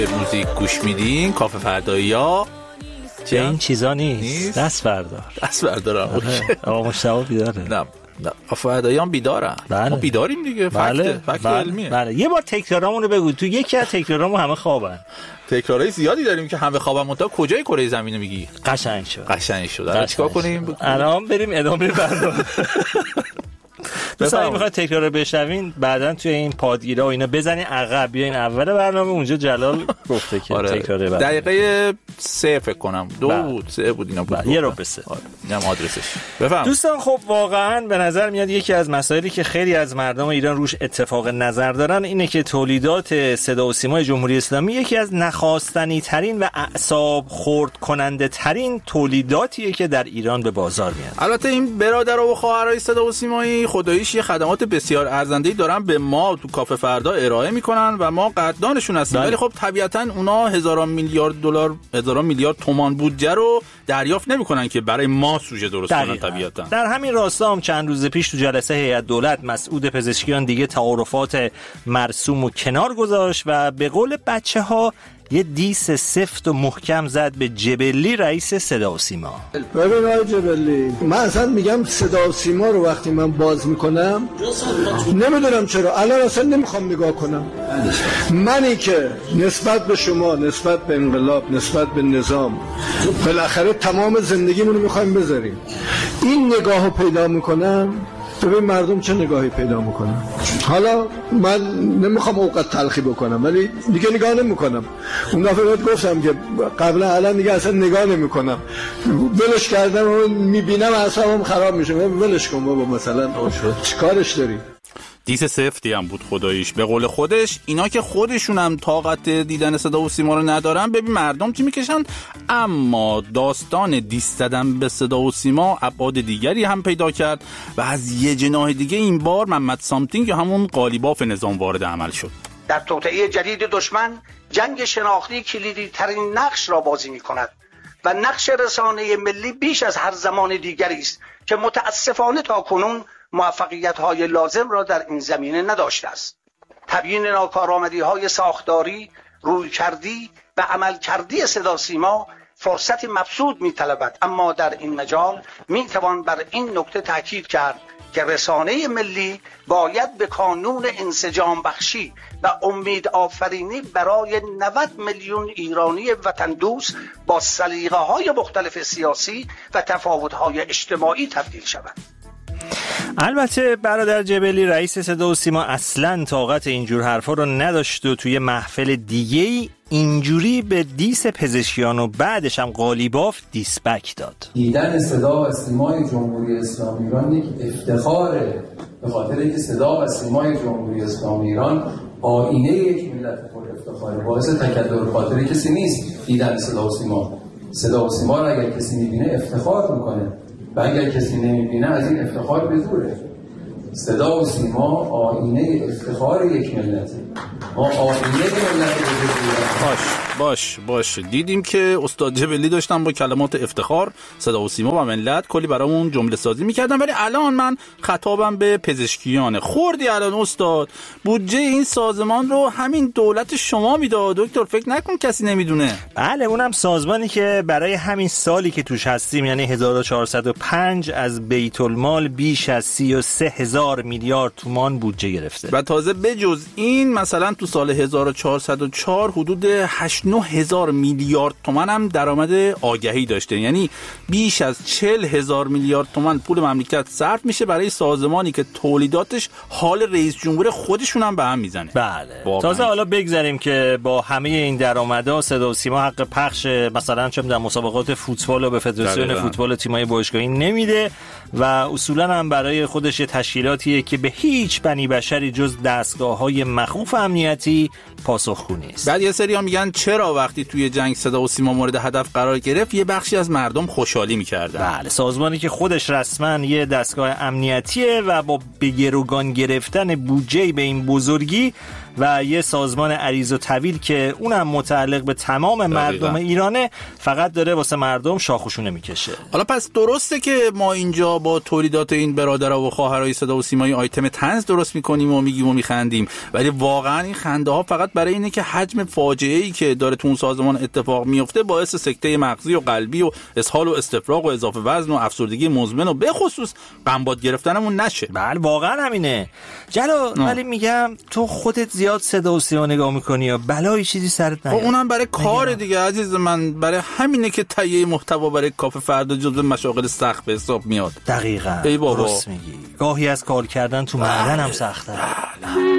موزیک گوش میدین کافه فردایی‌ها چه این چیزا نیست. دست بردارم. آقا مشتاق بیداره. نه کافه فردایی‌ها بیدارن. ما بیداریم دیگه. فکت علمیه. بله یه بار تکرارامونو بگو. تو یکی از تکرارامون همه خوابن. تکرارای زیادی داریم که همه خوابن. منتها کجای کره زمین میگی؟ قشنگ شد. الان چیکار کنیم؟ الان بریم ادامه برنامه. دوستان میخواد تکرار بشنوین بعدن توی این پادگیرا و اینا بزنین عقب بیاین اول برنامه اونجا جلال گفته که تکرار برنامه دقیقه 3 فکر کنم 2 بود 3 بود اینا بود یه رو به 3 اینم آدرسش بفهم. دوستان خب واقعا به نظر میاد یکی از مسائلی که خیلی از مردم ایران روش اتفاق نظر دارن اینه که تولیدات صدا و سیمای جمهوری اسلامی یکی از نخواستنی ترین و اعصاب خرد کننده ترین تولیداتیه که در ایران به بازار میاد. البته این برادر و خواهرای صدا و سیمایی خداییش یه خدمات بسیار ارزنده‌ای دارن به ما تو کافه فردا ارائه میکنن و ما قدردانشون هستیم، ولی خب طبیعتاً اونا هزاران میلیارد دلار هزاران میلیارد تومان بودجه رو دریافت نمیکنن که برای ما سوژه درست کنن. طبیعتاً در همین راستا هم چند روز پیش تو جلسه هیئت دولت مسعود پزشکیان دیگه تعارفات مرسوم و کنار گذاشت و به قول بچه‌ها یه دیس سفت و محکم زد به جبلی رئیس صدا و سیما. ببین آقای جبلی، من اصلا میگم صدا و سیما رو وقتی من باز میکنم نمیدونم چرا الان اصلا نمیخوام نگاه کنم. منی که نسبت به شما، نسبت به انقلاب، نسبت به نظام بالاخره تمام زندگیمونو میخوایم بذاریم، این نگاهو پیدا میکنم. ببین مردم چه نگاهی پیدا میکنن. حالا من نمیخوام اوقات تلخی بکنم ولی دیگه نگاه نمیکنم. اون دفعه بهت گفتم که قبلا الان دیگه اصلا نگاه نمیکنم. ولش کردم و میبینم اعصابم خراب میشه. ولش کن بابا، مثلا چیکارش داری؟ دیس سفتی هم بود خداییش. به قول خودش اینا که خودشون هم طاقت دیدن صدا و سیما رو ندارن ببین مردم چی میکشن. اما داستان دیس زدن به صدا و سیما ابعاد دیگری هم پیدا کرد و از یه جناح دیگه این بار محمد سامتینگ یا همون قالیباف نظام وارد عمل شد. در توطئه جدید دشمن جنگ شناختی کلیدی ترین نقش را بازی میکند و نقش رسانه ملی بیش از هر زمان دیگری است که متاسفانه تاکنون موفقیت‌های لازم را در این زمینه نداشته است. تبیین ناکارآمدی‌های ساختاری، رویکردی و عملکردی صدا سیما فرصتی مبسوط می‌طلبد، اما در این مجال می‌توان بر این نکته تاکید کرد که رسانه ملی باید به کانون انسجام بخشی و امید آفرینی برای 90 میلیون ایرانی وطن دوست با سلیقه‌های مختلف سیاسی و تفاوت‌های اجتماعی تبدیل شود. البته برادر جبلی رئیس صدا و سیما اصلاً طاقت اینجور حرفا رو نداشت و توی محفل دیگه‌ای اینجوری به دیس پزشکیان و بعدش هم قالیباف دیسبک داد. دیدن صدا و سیمای جمهوری اسلامی ایران یک افتخاره، به خاطر اینکه صدا و سیمای جمهوری اسلامی ایران آینه یک ملت پر افتخاره. باعث تکدر خاطر کسی نیست دیدن صدا و سیما. صدا و سیما رو اگر کسی می‌بینه افتخار می‌کنه و اگر کسی نمی‌بینه از این افتخار به دوره. صدا و سیما آینه افتخار یک ملته. ما آینه ملت باش دیدیم که استاد جبلی داشتن با کلمات افتخار صدا و سیما و ملت کلی برامون جمله سازی میکردن، ولی الان من خطابم به پزشکیان. خوردی الان استاد بودجه این سازمان رو همین دولت شما میداد دکتر، فکر نکن کسی نمیدونه. بله اونم سازمانی که برای همین سالی که توش هستیم یعنی 1405 از بیت المال بیش از 33,000 میلیارد تومان بودجه گرفته و تازه بجز این مثلا تو سال 1404 حدود 8-9,000 میلیارد تومان هم درآمد آگهی داشته، یعنی بیش از 40,000 میلیارد تومان پول مملکت صرف میشه برای سازمانی که تولیداتش حال رئیس جمهور خودشون هم به هم میزنه. بله تازه حالا بگذاریم که با همه این درآمدها صدا و سیما حق پخش مثلا چه در مسابقات فوتبال و به فدراسیون فوتبال تیمای باشگاهی نمیده و اصولا هم برای خودش تشکیلاتیه که به هیچ بنی بشری جز دستگاه‌های مخوف امنیتی پاسخگو نیست. بعد یه سری ها میگن چرا وقتی توی جنگ صدا و سیما مورد هدف قرار گرفت یه بخشی از مردم خوشحالی می‌کردن. بله سازمانی که خودش رسما یه دستگاه امنیتیه و با به گروگان گرفتن بودجه به این بزرگی و یه سازمان عریض و طویل که اونم متعلق به تمام مردم ایرانه، فقط داره واسه مردم شاخوشونه میکشه. حالا پس درسته که ما اینجا با تولیدات این برادرها و خواهرای صدا و سیمایی آیتم طنز درست میکنیم و میگیم و میخندیم، ولی واقعا این خنده ها فقط برای اینه که حجم فاجعه‌ای که داره تو اون سازمان اتفاق میفته باعث سکته مغزی و قلبی و اسهال و استفراغ و اضافه وزن و افسردگی مزمن و به خصوص غمباد گرفتنمون نشه. بله واقعا همینه جلو. ولی میگم تو خودت زیاد صدا و سیما نگاه میکنی یا بلایی چیزی سرت نیاد؟ اونم برای کار دیگه عزیز من، برای همینه که تهیه محتوا برای کافه فردا جزو مشاغل سخت به حساب میاد. دقیقاً ای بابا درست میگی. گاهی از کار کردن تو معدن هم سخته.